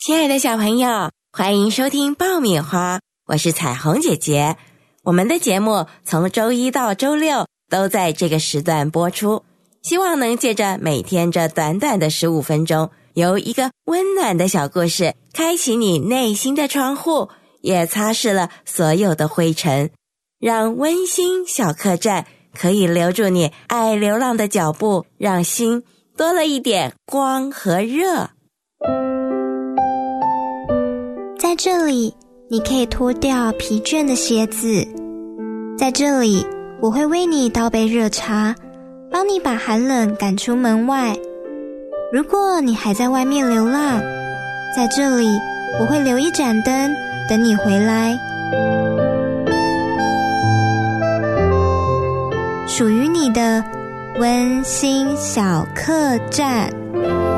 亲爱的小朋友，欢迎收听爆米花，我是彩虹姐姐。我们的节目从周一到周六都在这个时段播出，希望能借着每天这短短的15分钟，由一个温暖的小故事开启你内心的窗户，也擦拭了所有的灰尘，让温馨小客栈可以留住你爱流浪的脚步，让心多了一点光和热。 在这里，你可以脱掉疲倦的鞋子。在这里，我会为你倒杯热茶，帮你把寒冷赶出门外。如果你还在外面流浪，在这里，我会留一盏灯，等你回来。属于你的温馨小客栈。